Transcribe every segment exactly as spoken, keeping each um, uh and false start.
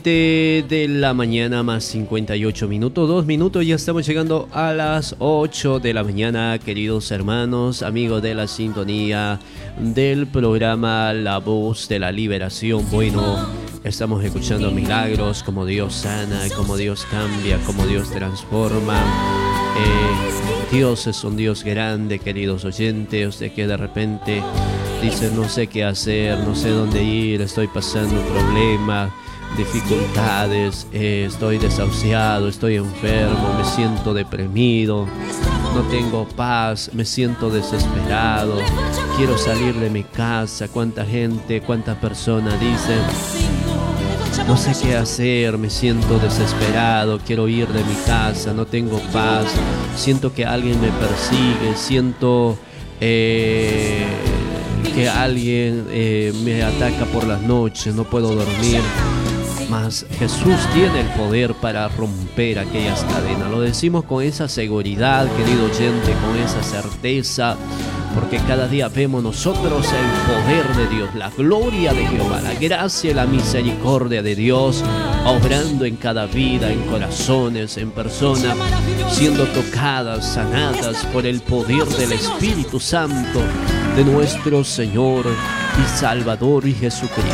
siete de la mañana más cincuenta y ocho minutos, dos minutos, ya estamos llegando a las ocho de la mañana, queridos hermanos, amigos de la sintonía del programa La Voz de la Liberación. Bueno, estamos escuchando milagros, como Dios sana, como Dios cambia, como Dios transforma. Eh, Dios es un Dios grande, queridos oyentes. Usted que de repente dice, no sé qué hacer, no sé dónde ir, estoy pasando un problema, dificultades, eh, estoy desahuciado, estoy enfermo, me siento deprimido, no tengo paz, me siento desesperado, quiero salir de mi casa. Cuánta gente, cuántas personas dicen, no sé qué hacer, me siento desesperado, quiero ir de mi casa, no tengo paz, siento que alguien me persigue, siento eh, que alguien eh, me ataca por las noches, no puedo dormir. Mas Jesús tiene el poder para romper aquellas cadenas. Lo decimos con esa seguridad, querido oyente, con esa certeza, porque cada día vemos nosotros el poder de Dios, la gloria de Jehová, la gracia y la misericordia de Dios obrando en cada vida, en corazones, en personas, siendo tocadas, sanadas por el poder del Espíritu Santo de nuestro Señor y Salvador y Jesucristo.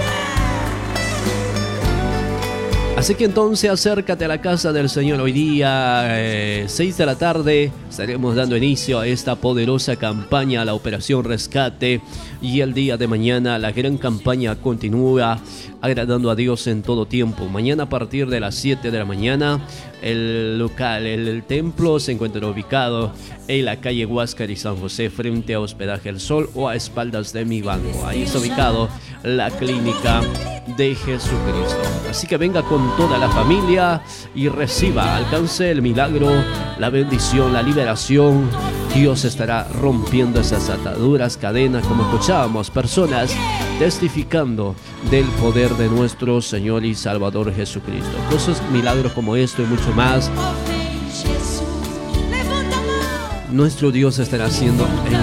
Así que entonces acércate a la casa del Señor. Hoy día, eh, seis de la tarde, estaremos dando inicio a esta poderosa campaña, la Operación Rescate. Y el día de mañana la gran campaña continúa agradando a Dios en todo tiempo. Mañana a partir de las siete de la mañana, el local, el, el templo se encuentra ubicado en la calle Huáscar y San José, frente a Hospedaje El Sol o a espaldas de mi banco. Ahí está ubicado la clínica de Jesucristo. Así que venga con toda la familia y reciba, alcance el milagro, la bendición, la liberación. Dios estará rompiendo esas ataduras, cadenas, como escuchábamos, personas testificando del poder de nuestro Señor y Salvador Jesucristo. Cosas, milagros como esto y mucho más, nuestro Dios estará haciendo en